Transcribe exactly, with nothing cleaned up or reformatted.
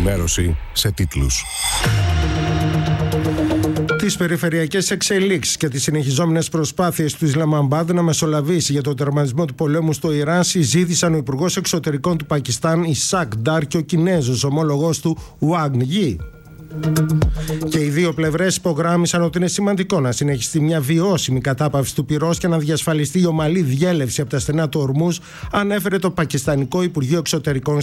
Ενημέρωση σε τίτλους. Τις περιφερειακές εξελίξεις και τις συνεχιζόμενες προσπάθειες του Ισλαμαμπάντ να μεσολαβήσει για τον τερματισμό του πολέμου στο Ιράν συζήτησαν ο Υπουργός Εξωτερικών του Πακιστάν Ισακ Ντάρ και ο Κινέζος ομόλογος του Ουαγν Γι. Και οι δύο πλευρές υπογράμμισαν ότι είναι σημαντικό να συνεχιστεί μια βιώσιμη κατάπαυση του πυρός και να διασφαλιστεί η ομαλή διέλευση από τα στενά του Ορμούζ, ανέφερε το Πακιστανικό Υπουργείο Εξωτερικών